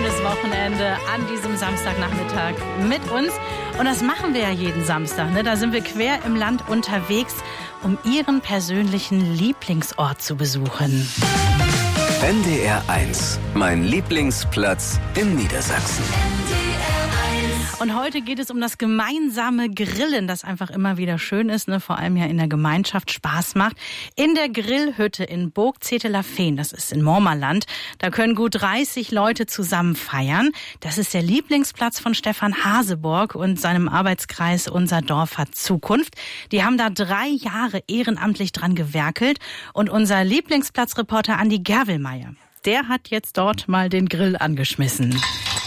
schönes Wochenende an diesem Samstagnachmittag mit uns. Und das machen wir ja jeden Samstag. Ne? Da sind wir quer im Land unterwegs, um Ihren persönlichen Lieblingsort zu besuchen. NDR 1, mein Lieblingsplatz in Niedersachsen. Und heute geht es um das gemeinsame Grillen, das einfach immer wieder schön ist, ne? Vor allem ja in der Gemeinschaft Spaß macht. In der Grillhütte in Burgzetel-Lafehn, das ist in Mormerland, da können gut 30 Leute zusammen feiern. Das ist der Lieblingsplatz von Stefan Haseborg und seinem Arbeitskreis Unser Dorf hat Zukunft. Die haben da 3 Jahre ehrenamtlich dran gewerkelt. Und unser Lieblingsplatzreporter Andi Gerwelmeier, der hat jetzt dort mal den Grill angeschmissen.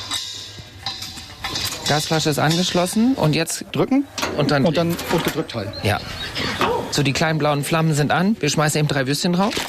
Gasflasche ist angeschlossen und jetzt drücken und gedrückt halten. Ja. So, die kleinen blauen Flammen sind an. Wir schmeißen eben 3 Würstchen drauf.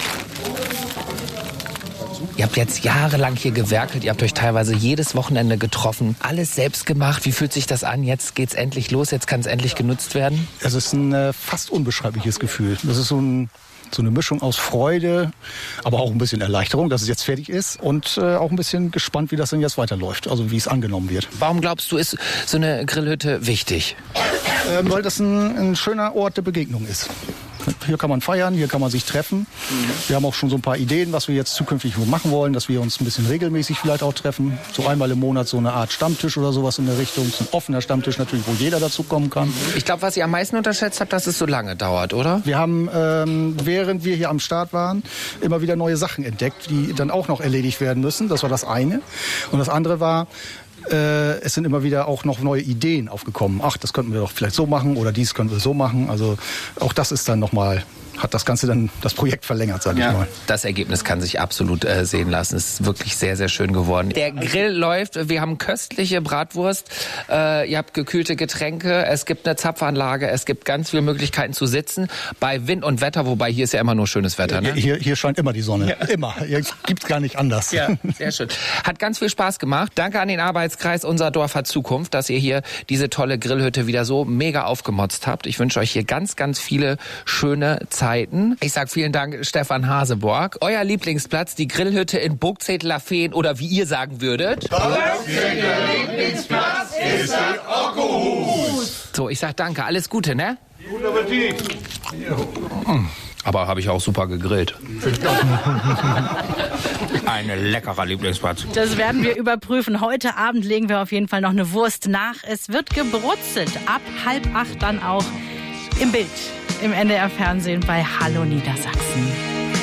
Ihr habt jetzt jahrelang hier gewerkelt. Ihr habt euch teilweise jedes Wochenende getroffen. Alles selbst gemacht. Wie fühlt sich das an? Jetzt geht's endlich los. Jetzt kann es endlich genutzt werden. Es ist ein fast unbeschreibliches Gefühl. Das ist so eine Mischung aus Freude, aber auch ein bisschen Erleichterung, dass es jetzt fertig ist und auch ein bisschen gespannt, wie das denn jetzt weiterläuft, also wie es angenommen wird. Warum glaubst du, ist so eine Grillhütte wichtig? Weil das ein schöner Ort der Begegnung ist. Hier kann man feiern, hier kann man sich treffen. Wir haben auch schon so ein paar Ideen, was wir jetzt zukünftig machen wollen, dass wir uns ein bisschen regelmäßig vielleicht auch treffen. So einmal im Monat so eine Art Stammtisch oder sowas in der Richtung. So ein offener Stammtisch natürlich, wo jeder dazu kommen kann. Ich glaube, was ihr am meisten unterschätzt habt, dass es so lange dauert, oder? Wir haben, während wir hier am Start waren, immer wieder neue Sachen entdeckt, die dann auch noch erledigt werden müssen. Das war das eine. Und das andere war, es sind immer wieder auch noch neue Ideen aufgekommen. Ach, das könnten wir doch vielleicht so machen oder dies können wir so machen. Also auch das ist dann nochmal, hat das Ganze dann das Projekt verlängert, sage ich mal. Das Ergebnis kann sich absolut sehen lassen. Es ist wirklich sehr, sehr schön geworden. Der Grill läuft. Wir haben köstliche Bratwurst. Ihr habt gekühlte Getränke. Es gibt eine Zapfanlage. Es gibt ganz viele Möglichkeiten zu sitzen. Bei Wind und Wetter, wobei hier ist ja immer nur schönes Wetter. Ne? Hier scheint immer die Sonne. Ja. Immer. Hier gibt's gar nicht anders. Ja, sehr schön. Hat ganz viel Spaß gemacht. Danke an den Arbeitskreis Unser Dorf hat Zukunft, dass ihr hier diese tolle Grillhütte wieder so mega aufgemotzt habt. Ich wünsche euch hier ganz, ganz viele schöne Zeiten. Ich sage vielen Dank, Stefan Haseborg. Euer Lieblingsplatz, die Grillhütte in Burgzetel-Lafehn oder wie ihr sagen würdet. Der Lieblingsplatz ist ein Ockohus. So, ich sag danke. Alles Gute, ne? Guten Appetit. Aber habe ich auch super gegrillt. Ein leckerer Lieblingsplatz. Das werden wir überprüfen. Heute Abend legen wir auf jeden Fall noch eine Wurst nach. Es wird gebrutzelt. Ab 7:30 dann auch im Bild. Im NDR-Fernsehen bei Hallo Niedersachsen.